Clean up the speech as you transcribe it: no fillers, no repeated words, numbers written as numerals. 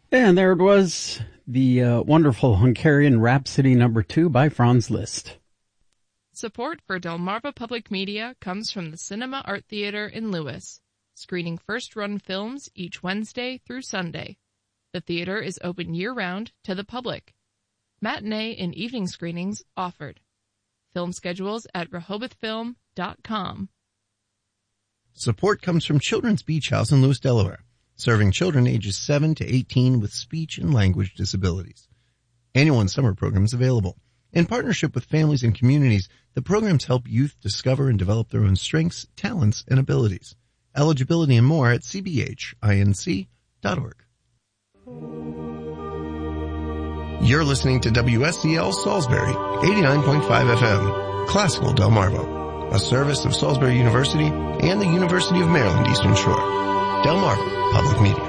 And there it was, the wonderful Hungarian Rhapsody No. 2 by Franz Liszt. Support for Delmarva Public Media comes from the Cinema Art Theater in Lewis, screening first-run films each Wednesday through Sunday. The theater is open year-round to the public. Matinee and evening screenings offered. Film schedules at rehobothfilm.com. Support comes from Children's Beach House in Lewis, Delaware, serving children ages 7 to 18 with speech and language disabilities. Annual and summer programs available. In partnership with families and communities, the programs help youth discover and develop their own strengths, talents, and abilities. Eligibility and more at cbhinc.org. You're listening to WSCL Salisbury, 89.5 FM, Classical Delmarva, a service of Salisbury University and the University of Maryland Eastern Shore. Delmarva Public Media.